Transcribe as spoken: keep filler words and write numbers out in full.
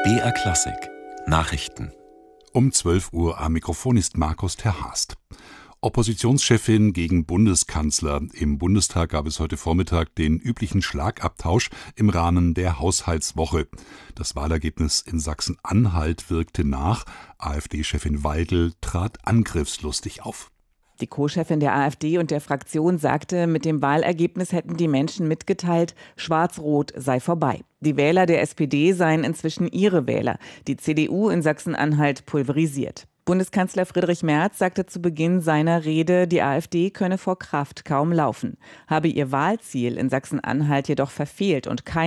B R Klassik Nachrichten. Um zwölf Uhr am Mikrofon ist Markus Terhast. Oppositionschefin gegen Bundeskanzler. Im Bundestag gab es heute Vormittag den üblichen Schlagabtausch im Rahmen der Haushaltswoche. Das Wahlergebnis in Sachsen-Anhalt wirkte nach. AfD-Chefin Weigel trat angriffslustig auf. Die Co-Chefin der AfD und der Fraktion sagte, mit dem Wahlergebnis hätten die Menschen mitgeteilt, Schwarz-Rot sei vorbei. Die Wähler der S P D seien inzwischen ihre Wähler, die C D U in Sachsen-Anhalt pulverisiert. Bundeskanzler Friedrich Merz sagte zu Beginn seiner Rede, die AfD könne vor Kraft kaum laufen, habe ihr Wahlziel in Sachsen-Anhalt jedoch verfehlt und kein